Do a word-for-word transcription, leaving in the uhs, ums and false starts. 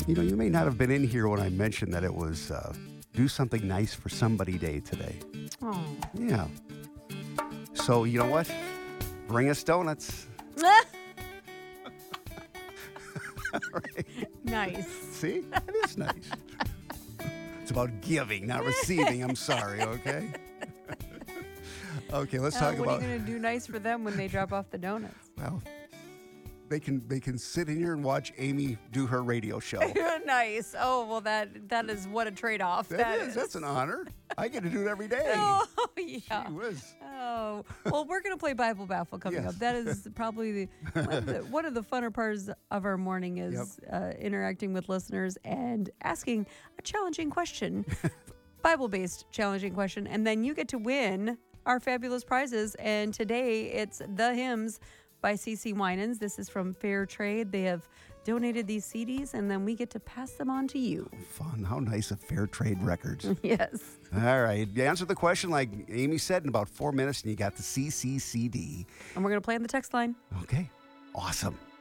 You know, you may not have been in here when I mentioned that it was uh, Do Something Nice for Somebody Day today. Oh. Yeah. So, you know what? Bring us donuts. Right. Nice. See? That is nice. It's about giving, not receiving. I'm sorry, okay? Okay, let's Uh, talk what about... are you going to do nice for them when they drop off the donuts? Well, they can they can sit in here and watch Amy do her radio show. Nice. Oh, well, that that is what a trade-off. That, that is, is. That's an honor. I get to do it every day. Oh, yeah. Gee whiz. Oh, well, we're going to play Bible Baffle coming Yes. up. That is probably the one, of the one of the funner parts of our morning is Yep. uh, interacting with listeners and asking a challenging question, Bible-based challenging question, and then you get to win our fabulous prizes. And today it's The Hymns by C C Winans. This is from Fair Trade. They have donated these C Ds, and then we get to pass them on to you. Fun. How nice of Fair Trade Records. Yes. All right. You answer the question like Amy said in about four minutes, and you got the C C C D. And we're going to play on the text line. Okay. Awesome.